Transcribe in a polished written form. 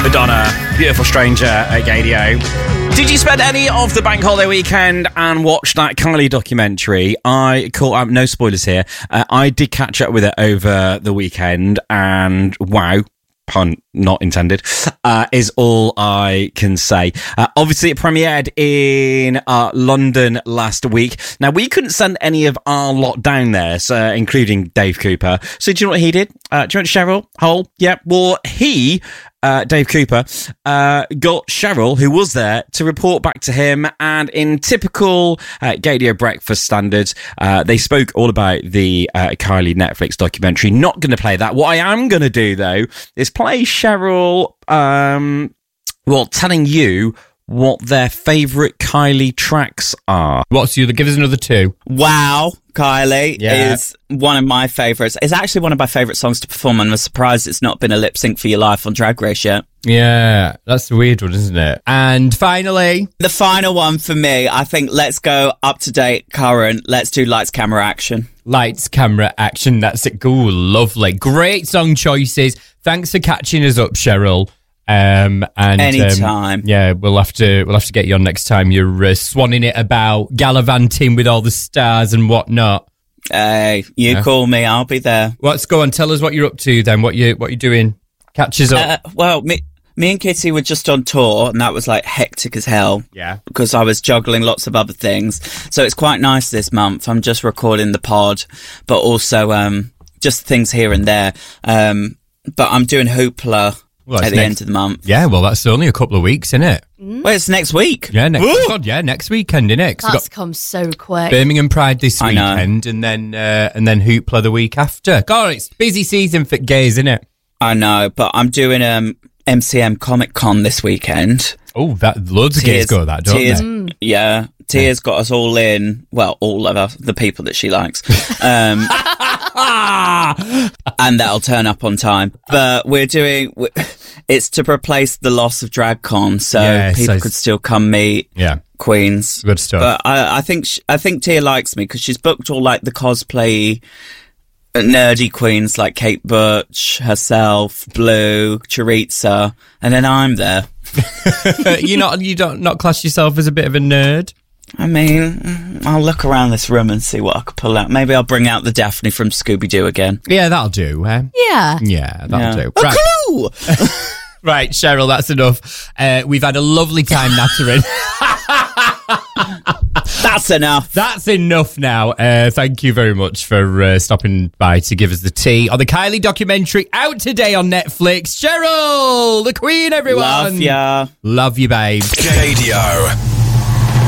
Madonna, Beautiful Stranger at Gadio. Did you spend any of the bank holiday weekend and watch that Kylie documentary? I caught up, no spoilers here. I did catch up with it over the weekend, and wow, pun not intended, is all I can say. Obviously, it premiered in London last week. Now, we couldn't send any of our lot down there, so, including Dave Cooper. So, do you know what he did? Do you know Cheryl Hole? Yeah, well, he... Dave Cooper, got Cheryl, who was there, to report back to him, and in typical Gadio Breakfast standards, they spoke all about the Kylie Netflix documentary. Not going to play that. What I am going to do, though, is play Cheryl, telling you what their favourite Kylie tracks are. What's the other? Give us another two. Wow, Kylie is one of my favourites. It's actually one of my favourite songs to perform, and I'm surprised it's not been a lip sync for your life on Drag Race yet. Yeah, that's the weird one, isn't it? And finally, the final one for me, I think let's go up to date, current. Let's do Lights, Camera, Action. Lights, Camera, Action. That's it. Ooh, lovely. Great song choices. Thanks for catching us up, Cheryl. And anytime. We'll have to get you on next time you're swanning it about, gallivanting with all the stars and whatnot. Hey, call me, I'll be there. Let's go on. Tell us what you're up to then. What you doing? Catch us up. Me and Kitty were just on tour, and that was like hectic as hell. Yeah, because I was juggling lots of other things. So it's quite nice this month. I'm just recording the pod, but also just things here and there. But I'm doing Hoopla. At the end of the month. Yeah, well, that's only a couple of weeks, isn't it? Well, it's next week. Yeah, next weekend, innit? That's come so quick. Birmingham Pride this weekend, and then Hoopla the week after. God, it's busy season for gays, isn't it? I know, but I'm doing MCM Comic Con this weekend. Oh, that loads of gays go to that, don't they? Yeah, Tia's got us all in. Well, all of us, the people that she likes. And that'll turn up on time. But it's to replace the loss of DragCon, so people could still come meet queens. Good stuff. But I think Tia likes me because she's booked all like the cosplay nerdy queens like Kate Butch, herself, Blue, Choriza, and then I'm there. You don't not class yourself as a bit of a nerd? I mean, I'll look around this room and see what I can pull out. Maybe I'll bring out the Daphne from Scooby-Doo again. Yeah, that'll do. Yeah, that'll do. Right. Clue! Right, Cheryl, that's enough. We've had a lovely time nattering. That's enough. That's enough now. Thank you very much for stopping by to give us the tea on the Kylie documentary out today on Netflix. Cheryl, the Queen, everyone. Love ya. Love you, babe. Gadio.